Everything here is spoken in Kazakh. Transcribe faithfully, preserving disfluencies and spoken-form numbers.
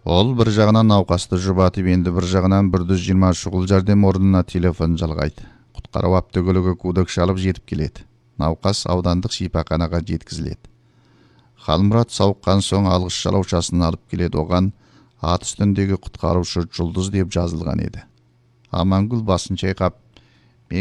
Ол бір жағынан науқасты жұбатып, енді бір жағынан бір жүз жиырма шұғыл жәрдем орнына телефон жалғайды. Құтқару автокөлігі кудык шалып жетіп келеді. Науқас аудандық шипаханаға жеткізіледі. Халмұрат сауыққан соң алғыс жалаушасын алып келеді. Оған ат үстіндегі құтқарушы Жұлдыз деп жазылған еді. Амангүл басын шайқап,